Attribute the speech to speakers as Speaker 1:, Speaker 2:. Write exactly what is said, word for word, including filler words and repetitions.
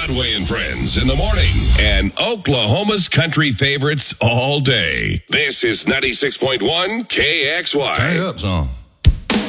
Speaker 1: Conway and Friends in the morning and Oklahoma's country favorites all day. This is ninety-six point one K X Y.
Speaker 2: Turn it up, son.